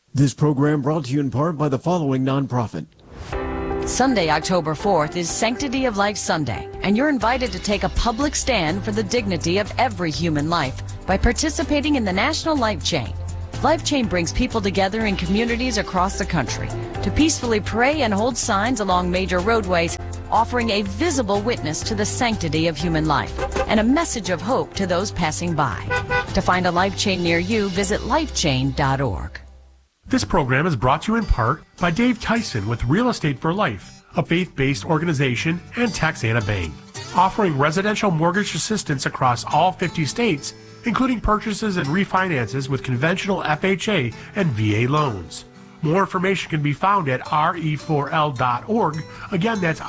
This program brought to you in part by the following nonprofit. Sunday, October 4th is Sanctity of Life Sunday, and you're invited to take a public stand for the dignity of every human life by participating in the National Life Chain. Life Chain brings people together in communities across the country to peacefully pray and hold signs along major roadways, offering a visible witness to the sanctity of human life and a message of hope to those passing by. To find a Life Chain near you, visit lifechain.org. This program is brought to you in part by Dave Tyson with Real Estate for Life, a faith-based organization, and Texana Bank, offering residential mortgage assistance across all 50 states, including purchases and refinances with conventional FHA and VA loans. More information can be found at re4l.org. Again, that's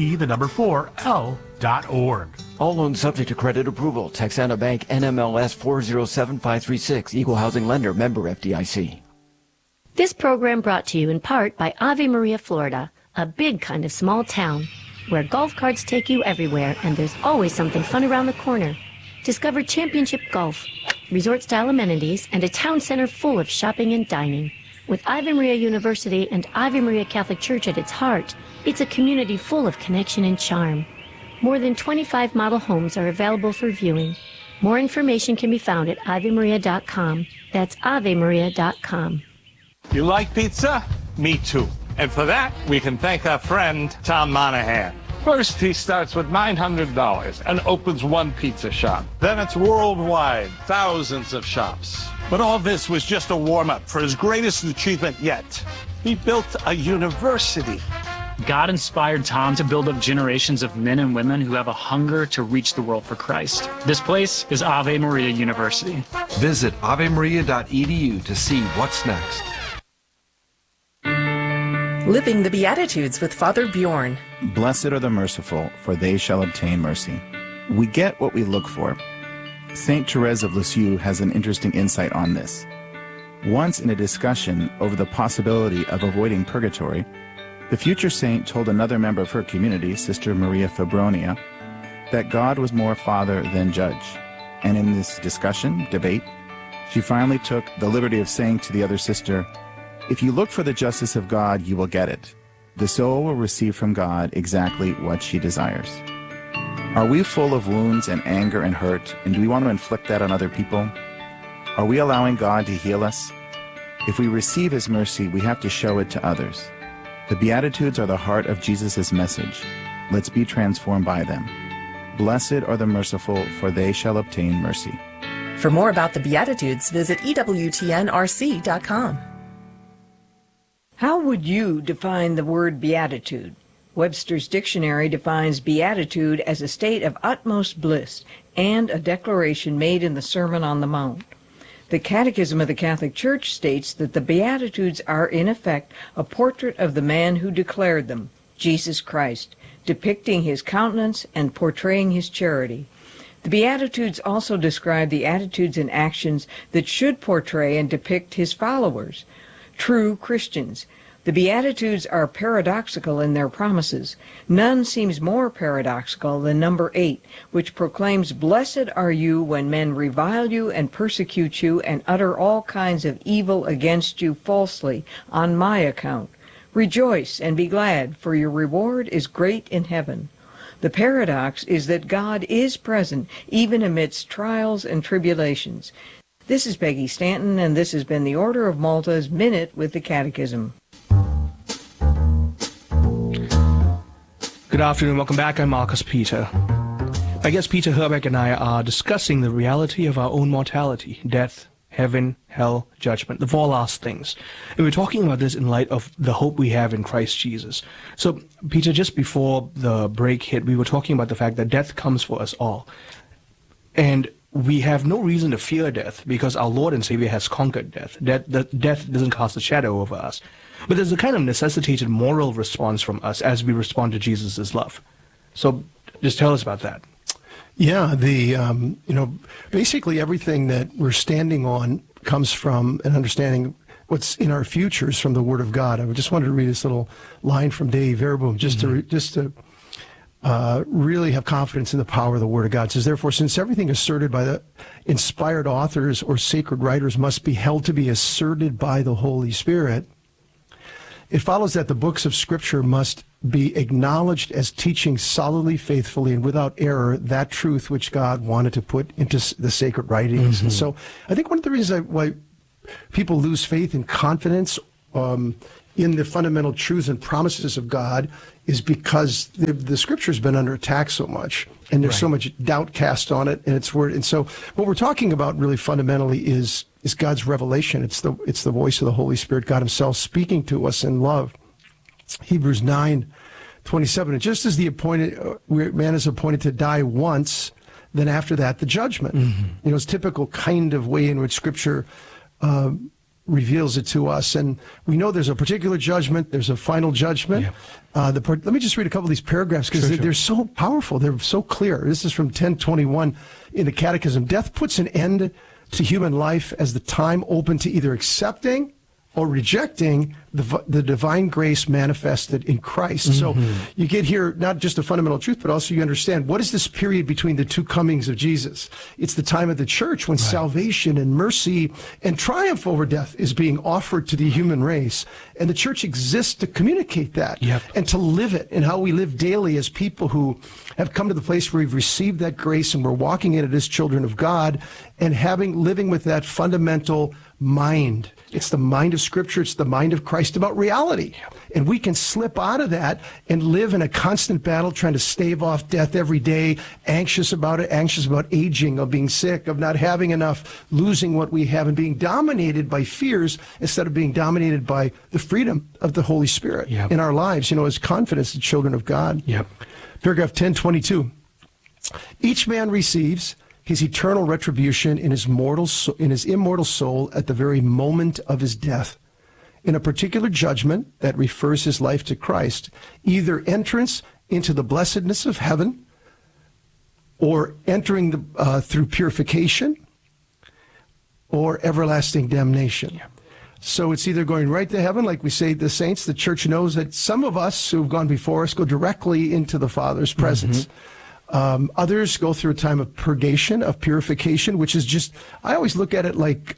re4l.org. All loans subject to credit approval. Texana Bank, NMLS 407536, Equal Housing Lender, member FDIC. This program brought to you in part by Ave Maria, Florida, a big kind of small town where golf carts take you everywhere and there's always something fun around the corner. Discover championship golf, resort-style amenities, and a town center full of shopping and dining. With Ave Maria University and Ave Maria Catholic Church at its heart, it's a community full of connection and charm. More than 25 model homes are available for viewing. More information can be found at avemaria.com. That's avemaria.com. You like pizza? Me too. And for that, we can thank our friend, Tom Monahan. First, he starts with $900 and opens one pizza shop. Then it's worldwide, thousands of shops. But all this was just a warm-up for his greatest achievement yet. He built a university. God inspired Tom to build up generations of men and women who have a hunger to reach the world for Christ. This place is Ave Maria University. Visit avemaria.edu to see what's next. Living the Beatitudes with Father Bjorn. Blessed are the merciful, for they shall obtain mercy. We get what we look for. Saint Therese of Lisieux has an interesting insight on this. Once in a discussion over the possibility of avoiding purgatory, the future saint told another member of her community, Sister Maria Fabronia, that God was more father than judge. And in this debate, she finally took the liberty of saying to the other sister, "If you look for the justice of God, you will get it. The soul will receive from God exactly what she desires." Are we full of wounds and anger and hurt, and do we want to inflict that on other people? Are we allowing God to heal us? If we receive His mercy, we have to show it to others. The Beatitudes are the heart of Jesus' message. Let's be transformed by them. Blessed are the merciful, for they shall obtain mercy. For more about the Beatitudes, visit EWTNRC.com. How would you define the word beatitude? Webster's dictionary defines beatitude as a state of utmost bliss and a declaration made in the Sermon on the Mount. The Catechism of the Catholic Church states that the Beatitudes are in effect a portrait of the man who declared them, Jesus Christ, depicting his countenance and portraying his charity. The Beatitudes also describe the attitudes and actions that should portray and depict his followers, true Christians. The Beatitudes are paradoxical in their promises. None seems more paradoxical than number 8, which proclaims, "Blessed are you when men revile you and persecute you and utter all kinds of evil against you falsely on my account. Rejoice and be glad, for your reward is great in heaven." The paradox is that God is present even amidst trials and tribulations. This is Peggy Stanton, and this has been the Order of Malta's Minute with the Catechism. Good afternoon, welcome back. I'm Marcus Peter. My guest Peter Herbeck and I are discussing the reality of our own mortality, death, heaven, hell, judgment, the four last things. And we're talking about this in light of the hope we have in Christ Jesus. So, Peter, just before the break hit, we were talking about the fact that death comes for us all. And we have no reason to fear death because our Lord and Savior has conquered death. Death doesn't cast a shadow over us. But there's a kind of necessitated moral response from us as we respond to Jesus' love. So just tell us about that. Yeah, basically everything that we're standing on comes from an understanding what's in our futures from the Word of God. I just wanted to read this little line from Dei Verbum just to really have confidence in the power of the Word of God. It says, therefore, since everything asserted by the inspired authors or sacred writers must be held to be asserted by the Holy Spirit, it follows that the books of Scripture must be acknowledged as teaching solidly, faithfully, and without error that truth which God wanted to put into the sacred writings. And so I think one of the reasons why people lose faith and confidence in the fundamental truths and promises of God is because the Scripture's been under attack so much, and there's so much doubt cast on it and its word. And so what we're talking about really fundamentally is God's revelation. It's the voice of the Holy Spirit, God himself speaking to us in love. Hebrews 9:27. And just as the man is appointed to die once, then after that the judgment. You know, it's typical kind of way in which Scripture reveals it to us. And we know there's a particular judgment, there's a final judgment. Let me just read a couple of these paragraphs because they're so powerful, they're so clear. This is from 10:21 in the Catechism. Death puts an end to human life as the time open to either accepting or rejecting the divine grace manifested in Christ. So you get here not just a fundamental truth, but also you understand what is this period between the two comings of Jesus. It's the time of the church when salvation and mercy and triumph over death is being offered to the human race. And the church exists to communicate that and to live it, and how we live daily as people who have come to the place where we've received that grace and we're walking in it as children of God and living with that fundamental mind. It's the mind of Scripture. It's the mind of Christ about reality. And we can slip out of that and live in a constant battle trying to stave off death every day, anxious about it, anxious about aging, of being sick, of not having enough, losing what we have, and being dominated by fears instead of being dominated by the freedom of the Holy Spirit in our lives, as confidence as children of God. Paragraph 10:22. Each man receives his eternal retribution in his immortal soul at the very moment of his death, in a particular judgment that refers his life to Christ, either entrance into the blessedness of heaven, or entering through purification, or everlasting damnation. So it's either going right to heaven, like we say, the saints. The church knows that some of us who have gone before us go directly into the Father's presence. Others go through a time of purgation, of purification, which is just, I always look at it like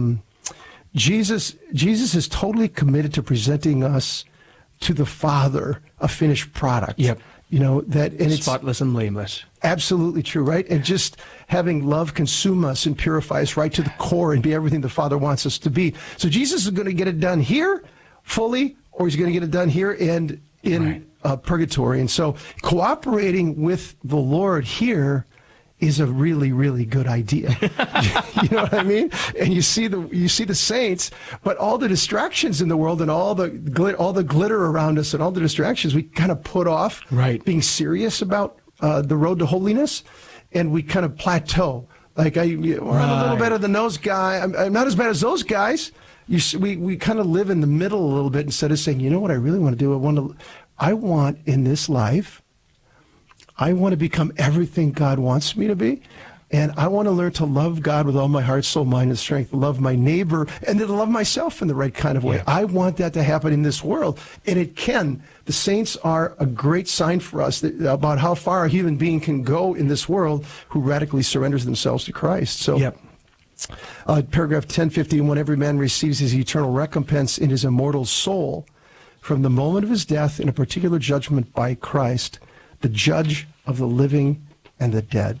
Jesus is totally committed to presenting us to the Father, a finished product. And spotless and blameless. Absolutely true, right? And just having love consume us and purify us right to the core and be everything the Father wants us to be. So Jesus is going to get it done here fully, or he's going to get it done here and in purgatory. And so cooperating with the Lord here is a really, really good idea. You know what I mean? And you see the saints, but all the distractions in the world and all the glitter around us and all the distractions, we kind of put off being serious about the road to holiness, and we kind of plateau. Like, I'm a little better than those guys. I'm not as bad as those guys. We kind of live in the middle a little bit instead of saying, you know what I really want to do? I want in this life, I want to become everything God wants me to be. And I want to learn to love God with all my heart, soul, mind, and strength, love my neighbor, and then love myself in the right kind of way. I want that to happen in this world. And it can. The saints are a great sign for us about how far a human being can go in this world who radically surrenders themselves to Christ. So, paragraph 10:51, every man receives his eternal recompense in his immortal soul from the moment of his death in a particular judgment by Christ, the judge of the living and the dead.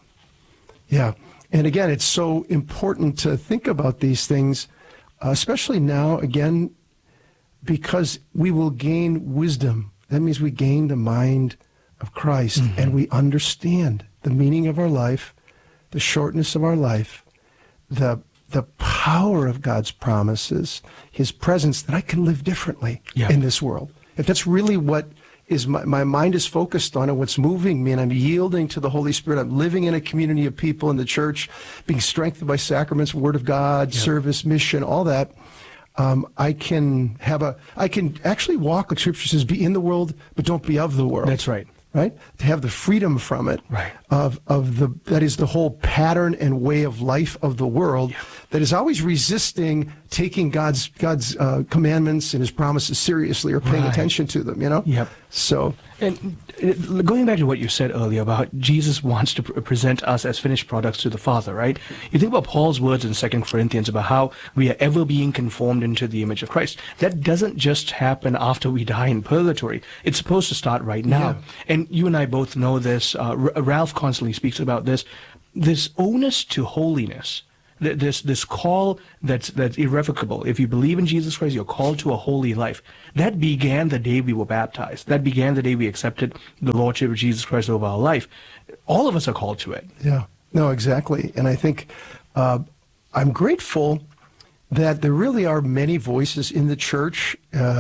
And again, it's so important to think about these things, especially now, again, because we will gain wisdom. That means we gain the mind of Christ, and we understand the meaning of our life, the shortness of our life, the power of God's promises, his presence, that I can live differently in this world. If that's really what is my mind is focused on and what's moving me, and I'm yielding to the Holy Spirit, I'm living in a community of people in the church, being strengthened by sacraments, Word of God, service, mission, all that, I can actually walk, like Scripture says, be in the world, but don't be of the world. That's right. Right? To have the freedom from it, that is the whole pattern and way of life of the world that is always resisting taking God's commandments and his promises seriously or paying attention to them, So And going back to what you said earlier about Jesus wants to present us as finished products to the Father, right? You think about Paul's words in 2 Corinthians about how we are ever being conformed into the image of Christ. That doesn't just happen after we die in purgatory. It's supposed to start right now. Yeah. And you and I both know this. Ralph constantly speaks about this onus to holiness. This call that's irrevocable. If you believe in Jesus Christ, you're called to a holy life. That began the day we were baptized. That began the day we accepted the Lordship of Jesus Christ over our life. All of us are called to it. Yeah, no, exactly. And I think I'm grateful that there really are many voices in the church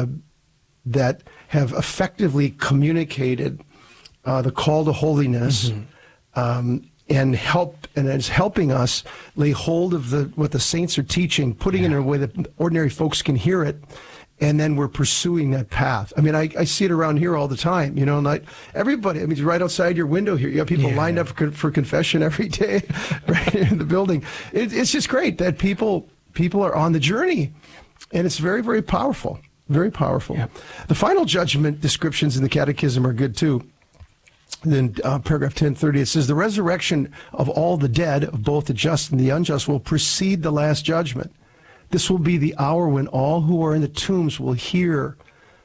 that have effectively communicated the call to holiness. Mm-hmm. And it's helping us lay hold of what the saints are teaching, putting it in a way that ordinary folks can hear it, and then we're pursuing that path. I mean, I see it around here all the time, you know, and everybody, I mean, right outside your window here, you have people lined up for confession every day, right in the building. It's just great that people are on the journey, and it's very, very powerful, very powerful. Yeah. The final judgment descriptions in the Catechism are good too. Then paragraph 1030, it says, the resurrection of all the dead, of both the just and the unjust, will precede the last judgment. This will be the hour when all who are in the tombs will hear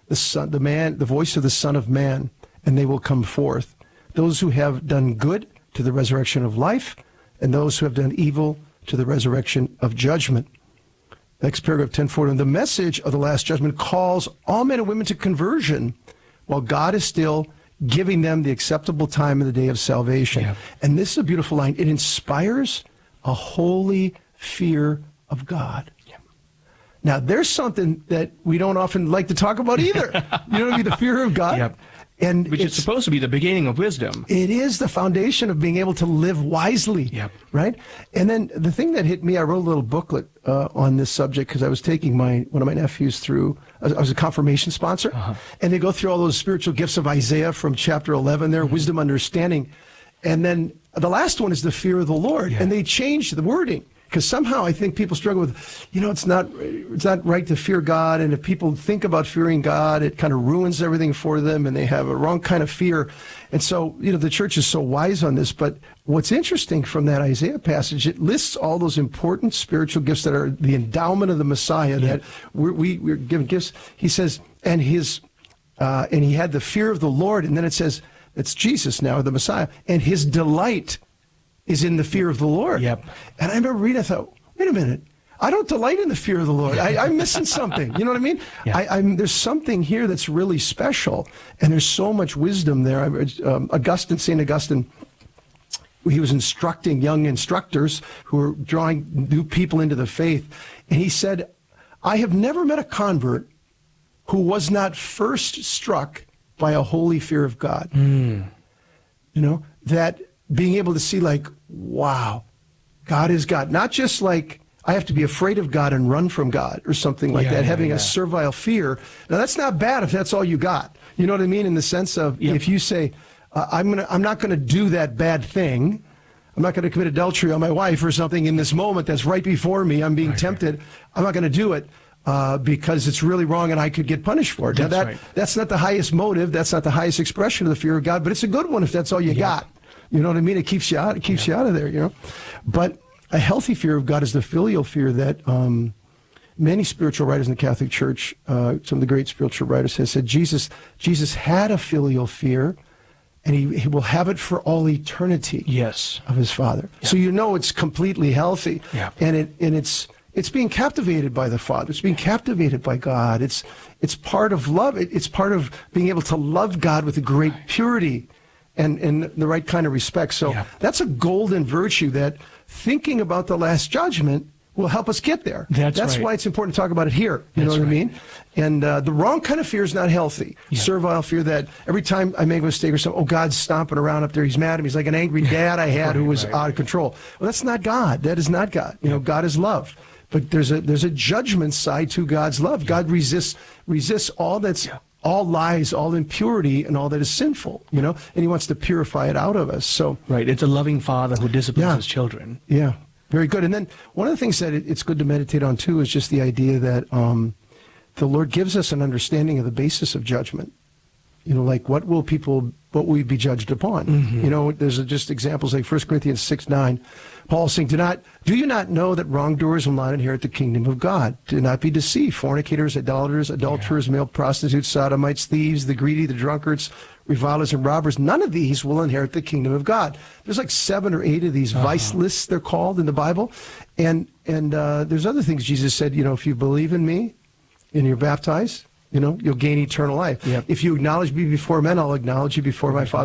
the voice of the Son of Man, and they will come forth. Those who have done good to the resurrection of life, and those who have done evil to the resurrection of judgment. Next paragraph 1040, the message of the last judgment calls all men and women to conversion, while God is still giving them the acceptable time of the day of salvation. Yeah. And this is a beautiful line. It inspires a holy fear of God. Yeah. Now, there's something that we don't often like to talk about either. You know what I mean? The fear of God. Yep. And which is supposed to be the beginning of wisdom. It is the foundation of being able to live wisely. Yep. Right? And then the thing that hit me, I wrote a little booklet on this subject because I was taking one of my nephews through, I was a confirmation sponsor, and they go through all those spiritual gifts of Isaiah from chapter 11 there, wisdom, understanding. And then the last one is the fear of the Lord. Yeah. And they changed the wording. Because somehow I think people struggle with, you know, it's not right to fear God, and if people think about fearing God, it kind of ruins everything for them, and they have a wrong kind of fear. And so, you know, the church is so wise on this. But what's interesting from that Isaiah passage, it lists all those important spiritual gifts that are the endowment of the Messiah, that we're given gifts. He says, and he had the fear of the Lord, and then it says, it's Jesus now, the Messiah, and his delight is in the fear of the Lord. Yep. And I remember reading, I thought, wait a minute, I don't delight in the fear of the Lord. I'm missing something. You know what I mean? Yeah. There's something here that's really special, and there's so much wisdom there. St. Augustine, he was instructing young instructors who were drawing new people into the faith, and he said, I have never met a convert who was not first struck by a holy fear of God. You know, that being able to see, like, wow, God is God. Not just like I have to be afraid of God and run from God or something like that, having a servile fear. Now, that's not bad if that's all you got. You know what I mean? In the sense of if you say, I'm not going to do that bad thing. I'm not going to commit adultery on my wife or something in this moment that's right before me. I'm being tempted. I'm not going to do it because it's really wrong and I could get punished for it. Now, that's not the highest motive. That's not the highest expression of the fear of God, but it's a good one if that's all you got. You know what I mean? It keeps you out. It keeps you out of there, you know. But a healthy fear of God is the filial fear that many spiritual writers in the Catholic Church, some of the great spiritual writers have said, Jesus had a filial fear, and he will have it for all eternity. Yes, of his Father. Yeah. So you know it's completely healthy. Yeah. And it's being captivated by the Father. It's being captivated by God. It's part of love. It's part of being able to love God with a great purity and the right kind of respect. So that's a golden virtue that thinking about the Last Judgment will help us get there. That's why it's important to talk about it here. You know what I mean? And the wrong kind of fear is not healthy. Yeah. Servile fear that every time I make a mistake or something, God's stomping around up there. He's mad at me. He's like an angry dad I had who was out of control. Well, that's not God. That is not God. You know, God is love. But there's a judgment side to God's love. God resists all that's all lies, all impurity, and all that is sinful, you know, and he wants to purify it out of us. So it's a loving Father who disciplines his children. Yeah, very good. And then one of the things that it's good to meditate on too is just the idea that the Lord gives us an understanding of the basis of judgment. Like what will we be judged upon? Mm-hmm. There's just examples like 1 Corinthians 6:9. Paul saying, do you not know that wrongdoers will not inherit the kingdom of God? Do not be deceived. Fornicators, idolaters, adulterers, male prostitutes, sodomites, thieves, the greedy, the drunkards, revilers, and robbers. None of these will inherit the kingdom of God. There's like 7 or 8 of these vice lists, they're called in the Bible. And there's other things Jesus said, if you believe in me and you're baptized, you'll gain eternal life. Yep. If you acknowledge me before men, I'll acknowledge you before my Father